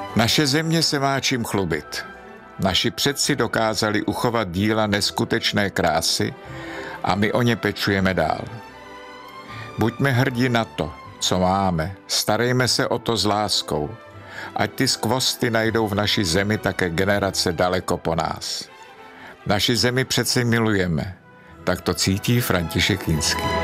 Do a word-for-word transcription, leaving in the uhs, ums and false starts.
Naše země se má čím chlubit. Naši předci dokázali uchovat díla neskutečné krásy a my o ně pečujeme dál. Buďme hrdí na to, co máme, starejme se o to s láskou, ať ty skvosty najdou v naší zemi také generace daleko po nás. Naši zemi přece milujeme, tak to cítí František Kinský.